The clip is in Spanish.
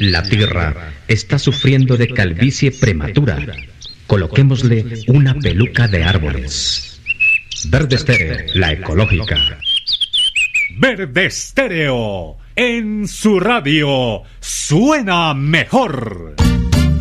La tierra está sufriendo de calvicie prematura. Coloquémosle una peluca de árboles. Verde Estéreo, la ecológica. Verde Estéreo, en su radio suena mejor.